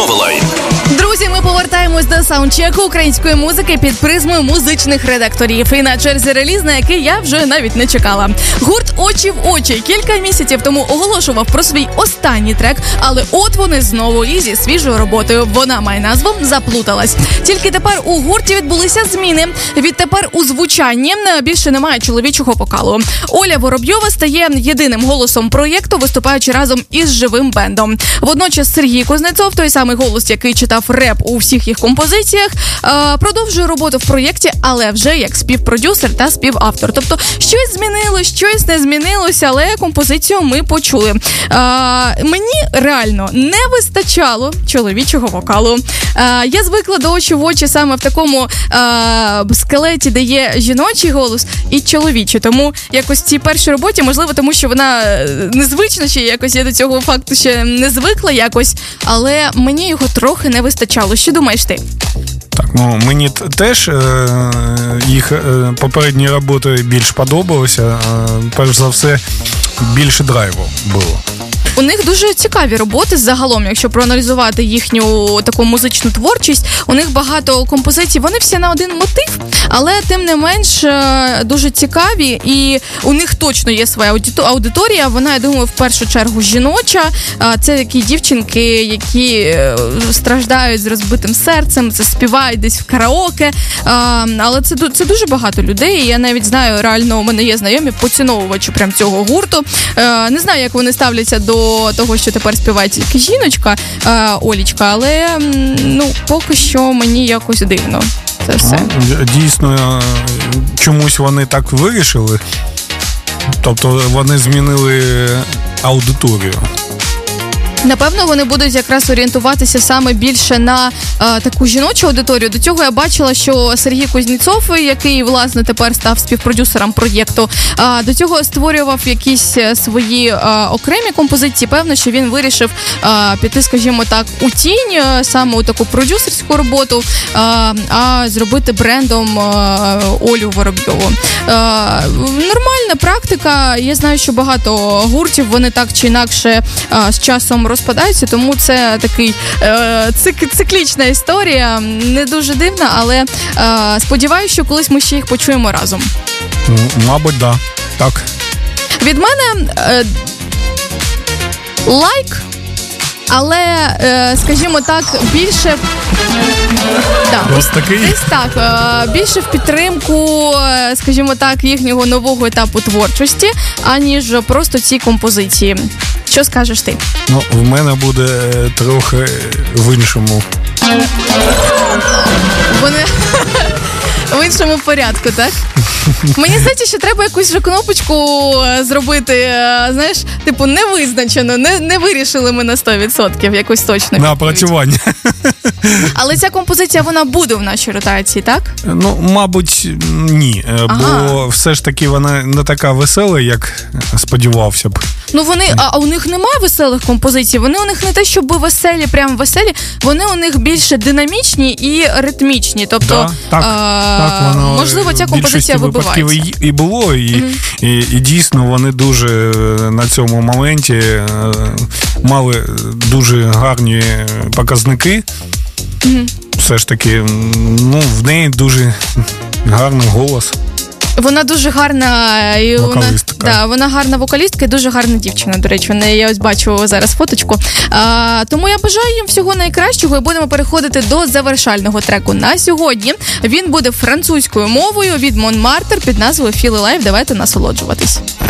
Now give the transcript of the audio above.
Новелайн. Друзі, ми повертаємось до саундчеку української музики під призмою музичних редакторів. І на черзі реліз, на який я вже навіть не чекала. Гурт «Очі в очі» кілька місяців тому оголошував про свій останній трек, але от вони знову і зі свіжою роботою. Вона має назву «Заплуталась». Тільки тепер у гурті відбулися зміни. Відтепер у звучанні більше немає чоловічого вокалу. Оля Воробйова стає єдиним голосом проєкту, виступаючи разом із живим бендом. Водночас Сергій Кузнецов, той самий голос, який читав реп у всіх їх композиціях, продовжує роботу в проєкті, але вже як співпродюсер та співавтор. Тобто щось змінилось, щось не змінилося, але композицію ми почули. Мені реально не вистачало чоловічого вокалу. Я звикла до «Очі в очі» саме в такому скелеті, де є жіночий голос і чоловічий. Тому якось в цій першій роботі, можливо, тому що вона незвична, ще якось я до цього факту ще не звикла якось, але мені його трохи не вистачало. Що думаєш ти? Так, мені теж їх попередні роботи більш подобалися. Перш за все, більше драйву було. У них дуже цікаві роботи загалом, якщо проаналізувати їхню таку музичну творчість. У них багато композицій, вони всі на один мотив, але тим не менш дуже цікаві, і у них точно є своя аудиторія. Вона, я думаю, в першу чергу жіноча. Це такі дівчинки, які страждають з розбитим серцем, це співають десь в караоке. Але це дуже багато людей. Я навіть знаю, реально у мене є знайомі поціновувачі прям цього гурту. Не знаю, як вони ставляться до того, що тепер співає тільки жіночка, Олічка, але поки що мені якось дивно це все. Дійсно, чомусь вони так вирішили. Тобто вони змінили аудиторію. Напевно, вони будуть якраз орієнтуватися саме більше на таку жіночу аудиторію. До цього я бачила, що Сергій Кузнєцов, який, власне, тепер став співпродюсером проєкту, до цього створював якісь свої окремі композиції. Певно, що він вирішив піти, скажімо так, у тінь, саме у таку продюсерську роботу, а зробити брендом Олю Воробйову. Нормальна практика. Я знаю, що багато гуртів, вони так чи інакше з часом розпадаються, тому це такий циклічна історія, не дуже дивна, але сподіваюся, що колись ми ще їх почуємо разом. Мабуть, да. Так. Від мене лайк, але, скажімо так, більше... Ось такий? Десь так. Більше в підтримку, скажімо так, їхнього нового етапу творчості, аніж просто ці композиції. Що скажеш ти? В мене буде трохи в іншому. В іншому порядку, так? Мені здається, що треба якусь вже кнопочку зробити, знаєш, типу невизначено, не вирішили ми на 100%, якось точно. На опрацювання. Але ця композиція, вона буде в нашій ротації, так? Мабуть, ні. Бо все ж таки вона не така весела, як сподівався б. А у них немає веселих композицій. Вони у них не те, щоб веселі, прям веселі. Вони у них більше динамічні і ритмічні. Тобто, так, можливо, ця композиція вибивається. І було, і дійсно вони дуже на цьому моменті мали дуже гарні показники. Все ж таки, в неї дуже гарний голос. Вона дуже гарна і вокалістка. Вона гарна вокалістка і дуже гарна дівчина, до речі. Я ось бачу зараз фоточку. Тому я бажаю їм всього найкращого і будемо переходити до завершального треку на сьогодні. Він буде французькою мовою від Монмартр під назвою Feel Alive. Давайте насолоджуватись.